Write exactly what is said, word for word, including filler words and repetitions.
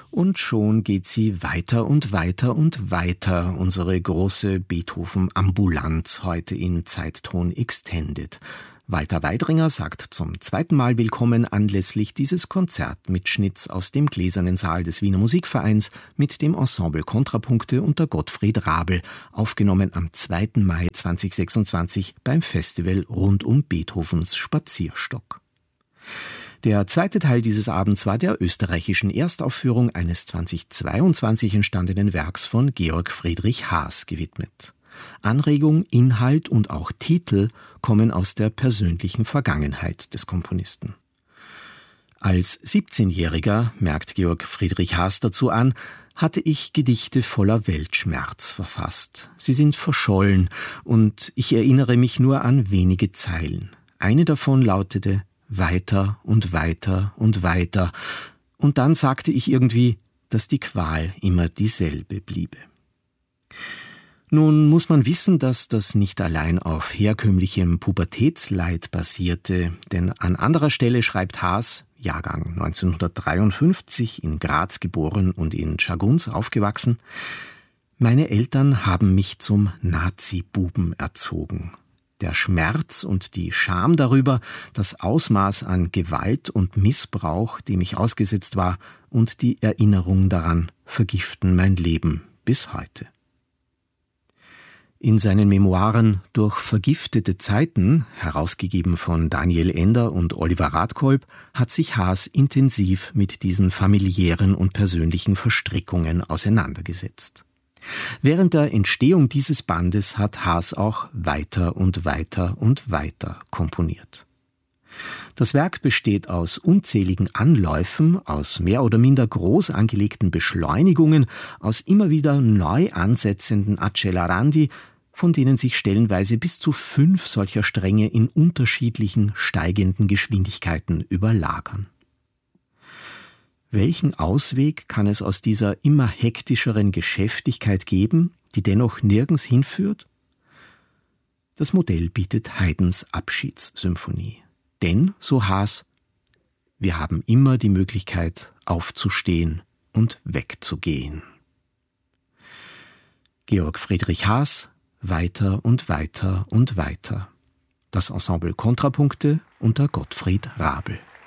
Und schon geht sie weiter und weiter und weiter, unsere große Beethoven-Ambulanz, heute in Zeitton Extended. Walter Weidringer sagt zum zweiten Mal willkommen anlässlich dieses Konzertmitschnitts aus dem Gläsernen Saal des Wiener Musikvereins mit dem Ensemble Kontrapunkte unter Gottfried Rabl, aufgenommen am zweiten Mai zweitausendsechsundzwanzig beim Festival rund um Beethovens Spazierstock. Der zweite Teil dieses Abends war der österreichischen Erstaufführung eines zweitausendzweiundzwanzig entstandenen Werks von Georg Friedrich Haas gewidmet. Anregung, Inhalt und auch Titel kommen aus der persönlichen Vergangenheit des Komponisten. Als siebzehnjähriger, merkt Georg Friedrich Haas dazu an, hatte ich Gedichte voller Weltschmerz verfasst. Sie sind verschollen und ich erinnere mich nur an wenige Zeilen. Eine davon lautete »Weiter und weiter und weiter«. Und dann sagte ich irgendwie, dass die Qual immer dieselbe bliebe. Nun muss man wissen, dass das nicht allein auf herkömmlichem Pubertätsleid basierte, denn an anderer Stelle schreibt Haas, Jahrgang neunzehnhundertdreiundfünfzig, in Graz geboren und in Tscharguns aufgewachsen: »Meine Eltern haben mich zum Nazi-Buben erzogen. Der Schmerz und die Scham darüber, das Ausmaß an Gewalt und Missbrauch, dem ich ausgesetzt war, und die Erinnerung daran vergiften mein Leben bis heute.« In seinen Memoiren »Durch vergiftete Zeiten«, herausgegeben von Daniel Ender und Oliver Radkolb, hat sich Haas intensiv mit diesen familiären und persönlichen Verstrickungen auseinandergesetzt. Während der Entstehung dieses Bandes hat Haas auch weiter und weiter und weiter komponiert. Das Werk besteht aus unzähligen Anläufen, aus mehr oder minder groß angelegten Beschleunigungen, aus immer wieder neu ansetzenden Accelerandi, von denen sich stellenweise bis zu fünf solcher Stränge in unterschiedlichen steigenden Geschwindigkeiten überlagern. Welchen Ausweg kann es aus dieser immer hektischeren Geschäftigkeit geben, die dennoch nirgends hinführt? Das Modell bietet Haydns Abschiedssymphonie. Denn, so Haas, wir haben immer die Möglichkeit, aufzustehen und wegzugehen. Georg Friedrich Haas, Weiter und weiter und weiter. Das Ensemble Kontrapunkte unter Gottfried Rabl.